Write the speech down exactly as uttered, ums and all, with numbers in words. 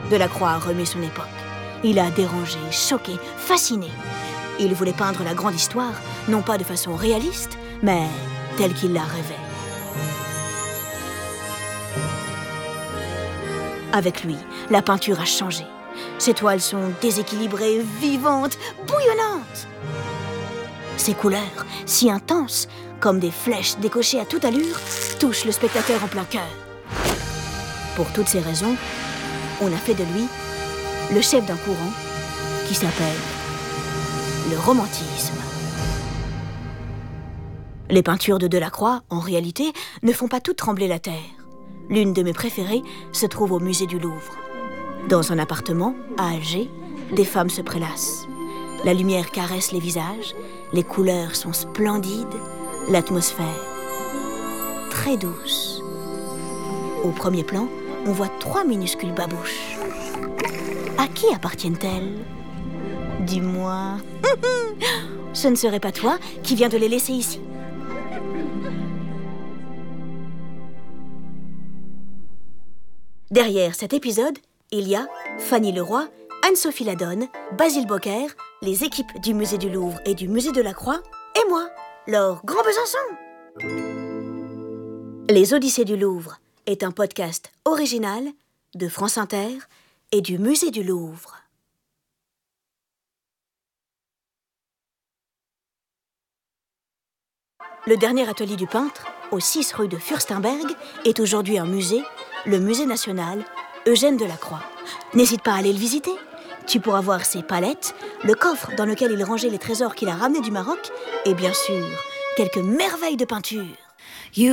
Delacroix a remis son époque. Il a dérangé, choqué, fasciné. Il voulait peindre la grande histoire, non pas de façon réaliste, mais telle qu'il la rêvait. Avec lui, la peinture a changé. Ses toiles sont déséquilibrées, vivantes, bouillonnantes. Ses couleurs, si intenses, comme des flèches décochées à toute allure, touchent le spectateur en plein cœur. Pour toutes ces raisons, on a fait de lui le chef d'un courant qui s'appelle le romantisme. Les peintures de Delacroix, en réalité, ne font pas toutes trembler la terre. L'une de mes préférées se trouve au musée du Louvre. Dans un appartement, à Alger, des femmes se prélassent. La lumière caresse les visages, les couleurs sont splendides, l'atmosphère très douce. Au premier plan, on voit trois minuscules babouches. À qui appartiennent-elles? Dis-moi. Ce ne serait pas toi qui viens de les laisser ici? Derrière cet épisode, il y a Fanny Leroy, Anne-Sophie Ladonne, Basile Bocquer, les équipes du musée du Louvre et du musée Delacroix, et moi, Laure Grand-Besançon. Les Odyssées du Louvre est un podcast original de France Inter et du musée du Louvre. Le dernier atelier du peintre, au six rue de Furstenberg, est aujourd'hui un musée, le musée national Eugène Delacroix. N'hésite pas à aller le visiter. Tu pourras voir ses palettes, le coffre dans lequel il rangeait les trésors qu'il a ramenés du Maroc et bien sûr, quelques merveilles de peinture.